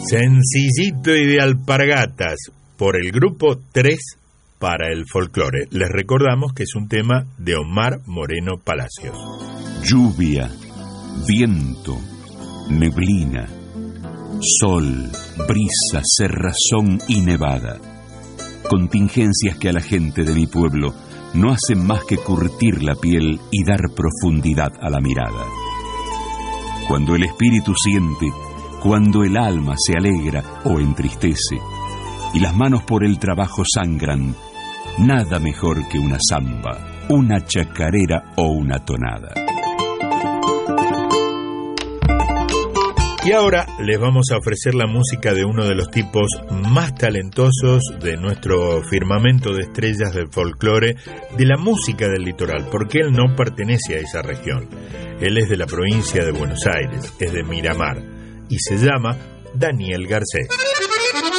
Sencillito y de alpargatas, por el grupo 3 para el folclore. Les recordamos que es un tema de Omar Moreno Palacios. Lluvia, viento, neblina, sol, brisa, cerrazón y nevada. Contingencias que a la gente de mi pueblo no hacen más que curtir la piel y dar profundidad a la mirada. Cuando el espíritu siente, cuando el alma se alegra o entristece, y las manos por el trabajo sangran, nada mejor que una samba, una chacarera o una tonada. Y ahora les vamos a ofrecer la música de uno de los tipos más talentosos de nuestro firmamento de estrellas del folclore, de la música del litoral, porque él no pertenece a esa región. Él es de la provincia de Buenos Aires, es de Miramar, y se llama Daniel Garcés.